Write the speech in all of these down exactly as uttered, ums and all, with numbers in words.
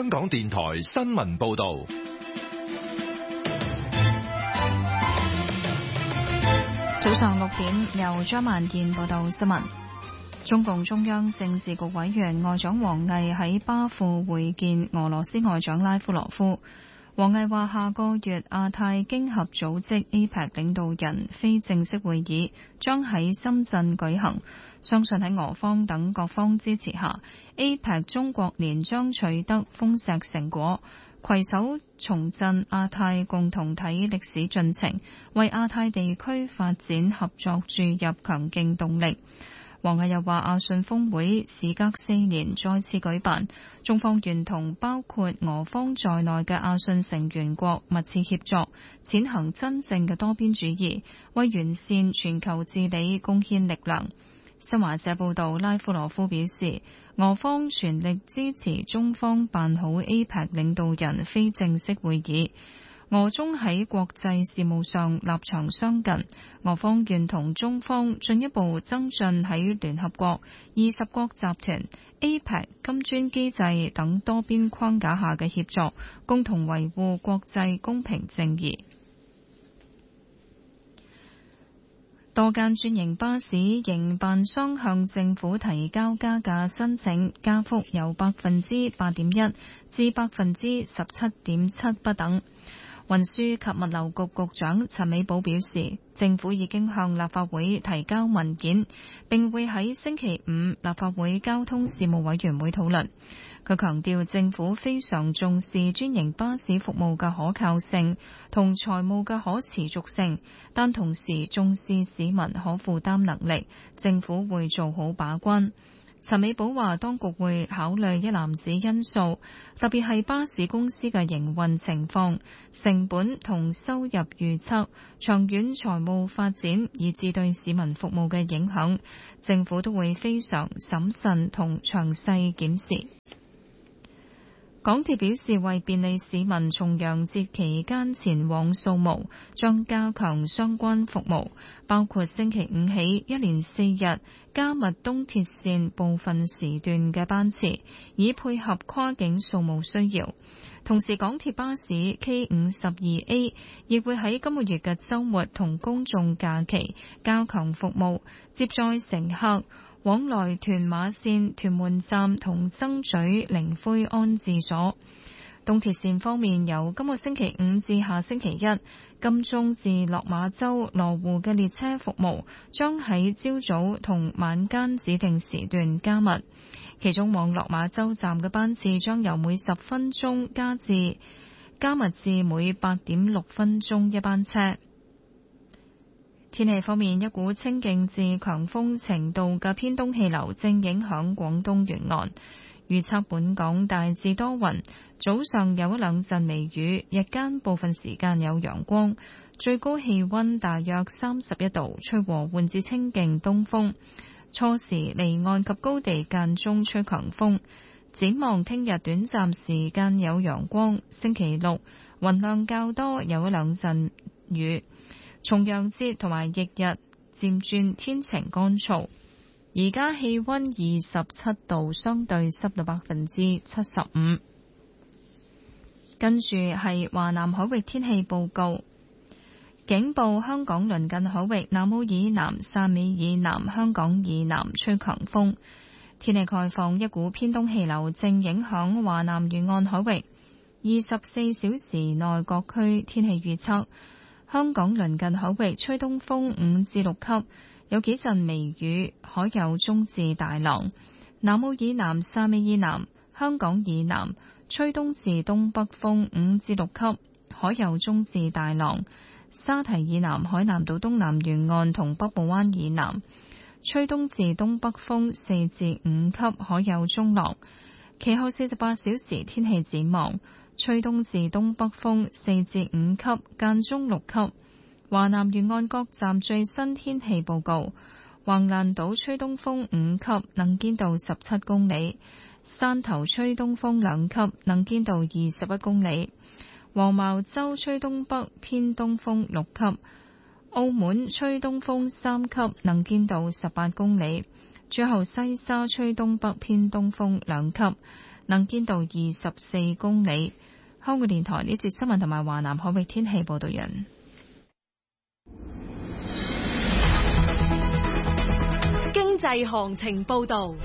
香港電台新聞報道。 早上六點，由張萬燕報道新聞。中共中央政治局委員外長王毅喺巴庫會見俄羅斯外長拉夫羅夫。王毅話：下個月亞太經合組織 A P E C 領導人非正式會議將喺深圳舉行，相信喺俄方等各方支持下 ，A P E C 中國年將取得豐碩成果，攜手重振亞太共同體歷史進程，為亞太地區發展合作注入強勁動力。王毅又話：亞信峰會時隔四年再次舉辦，中方願同包括俄方在內嘅亞信成員國密切協作，踐行真正嘅多邊主義，為完善全球治理貢獻力量。新華社報道，拉夫羅夫表示，俄方全力支持中方辦好 A P E C 領導人非正式會議。俄中喺國際事務上立場相近，俄方願同中方進一步增進喺聯合國、二十國集團、A P E C、金磚機制等多邊框架下嘅協作，共同維護國際公平正義。多間專營巴士營辦商向政府提交加價申請，加幅由百分之八點一至百分之十七點七不等。運輸及物流局局長陳美寶表示，政府已經向立法會提交文件，並會喺星期五立法會交通事務委員會討論。佢強調，政府非常重視專營巴士服務嘅可靠性同財務嘅可持續性，但同時重視市民可負擔能力，政府會做好把關。陳美寶話，當局會考慮一籃子因素，特別係巴士公司嘅營運情況、成本同收入預測、長遠財務發展，以至對市民服務嘅影響，政府都會非常審慎同詳細檢視。港鐵表示，為便利市民重陽節期間前往掃墓，將加強相關服務，包括星期五起一連四日加密東鐵線部分時段嘅班次，以配合跨境掃墓需要。同時，港鐵巴士 K 五十二 A 亦會喺今個月嘅週末同公眾假期加強服務，接載乘客往來屯馬線屯門站同曾咀靈灰安置所。東鐵線方面，由今個星期五至下星期一，金鐘至落馬洲羅湖嘅列車服務將喺朝早同晚間指定時段加密，其中往落馬洲站嘅班次將由每十分鐘加至加密至每八點六分鐘一班車。天氣方面，一股清勁至強風程度嘅偏東氣流正影響廣東沿岸，預測本港大致多雲，早上有一兩陣微雨，日間部分時間有陽光，最高氣溫大約三十一度，吹和緩至清勁東風，初時離岸及高地間中吹強風。展望聽日短暫時間有陽光，星期六雲量較多，有一兩陣雨。重陽節同埋翌日漸轉天晴乾燥，而家氣溫二十七度，相對濕度百分之七十五。跟住係華南海域天氣報告，警報：香港鄰近海域南澳以南、汕尾以南、香港以南吹強風。天氣概況：一股偏東氣流正影響華南沿岸海域，二十四小時內各區天氣預測。香港鄰近海域吹東風五至六級，有幾陣微雨，海有中至大浪。南澳以南、汕尾以南、香港以南吹東至東北風五至六級，海有中至大浪。沙堤以南、海南島東南沿岸同北部灣以南吹東至東北風四至五級，海有中浪。其後四十八小時天氣展望。吹東至東北風四至五級，間中六級。華南沿岸各站最新天氣報告：橫瀾島吹東風五級，能見度十七公里；汕頭吹東風兩級，能見度二十一公里；黃茅洲吹東北偏東風六級；澳門吹東風三級，能見度十八公里；最後西沙吹東北偏東風兩級。 能見度二十四公里。香港電台呢節新聞同埋華南海域天氣報道人。 經濟行情報道。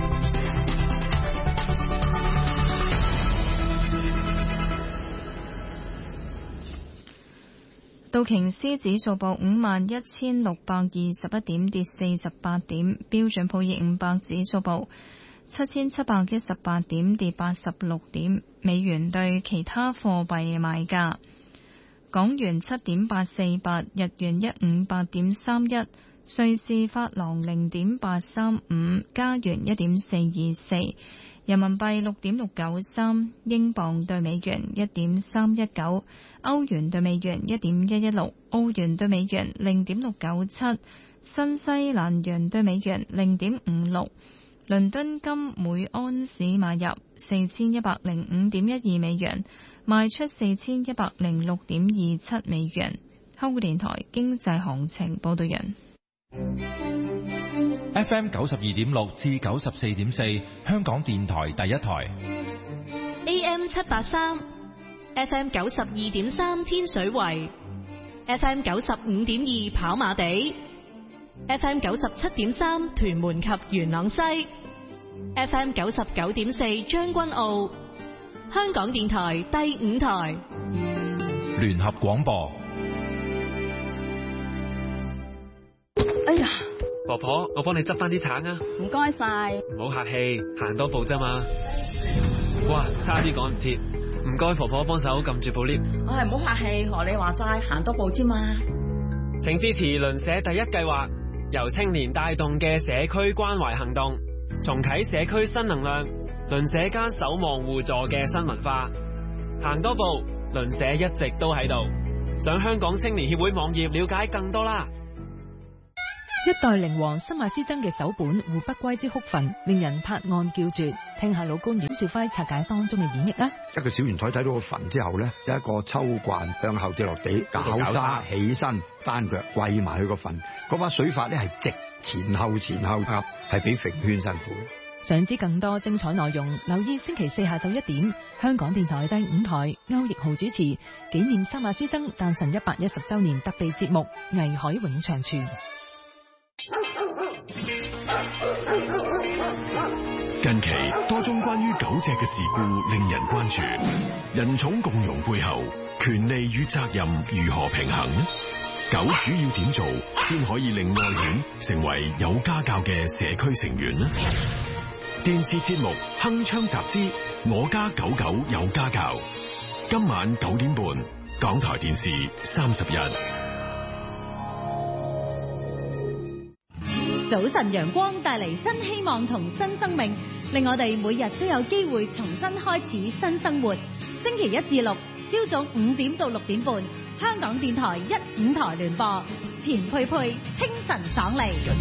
道瓊斯指數報五萬一千六百二十一點，跌四十八點。標準普爾五百指數報七千七百一十八點，跌八十六點。美元對其他貨幣賣價：港元七點八四八，日元一五八點三一，瑞士法郎零點八三五，加元一點四二四。人民幣六點六九三，英鎊對美元一點三一九，歐元對美元一點一一六，澳元對美元零點六九七，新西蘭元對美元零點五六。倫敦金每安士買入四千一百零五點一二美元，賣出四千一百零六點二七美元。香港電台經濟行情報道人。 F M 九十二點六至九十四點四，香港電台第一台。 A M 七八三 ，F M 九十二點三天水圍 ，F M 九十五點二跑馬地 ，F M 九十七點三屯門及元朗西 ，F M 九十九點四將軍澳，香港電台第五台。 聯合廣播。 哎呀！ 婆婆，我幫你執翻啲橙啊！ 唔該晒， 唔好客氣，行多步啫嘛。哇，差啲趕唔切，唔該婆婆幫手撳住部 lift。 我係唔好客氣，學你話齋，行多步啫嘛。 請支持鄰舍第一計劃，由青年帶動嘅社區關懷行動，重啟社區新能量，鄰舍間守望互助嘅新文化。行多步，鄰舍一直都喺度。上香港青年協會網頁了解更多啦。 一代靈王新馬師曾嘅首本《胡不歸之哭墳》令人拍案叫絕，聽下老官阮兆輝拆解當中嘅演繹啦。 一個小圓台睇到個墳之後咧，有一個秋慣向後跌落地，搞沙起身，單腳跪埋去個墳，嗰把水法咧係直前後前後合，係比揈圈辛苦。 想知更多精彩內容，留意星期四下晝一點，香港電台第五台歐奕豪主持紀念新馬師曾誕辰一百一十周年特備節目《藝海永長存》。 近期多宗關於狗隻嘅事故令人關注，人寵共融背後，權利與責任如何平衡？狗主要點做先可以令愛犬成為有家教嘅社區成員呢？電視節目《鏗鏘集之我家狗狗有家教》，今晚九點半，港台電視三十一。 早晨陽光帶嚟新希望同新生命，令我哋每日都有機會重新開始新生活。星期一至六朝早五點到六點半，香港電台一五台聯播，錢佩佩清晨爽利。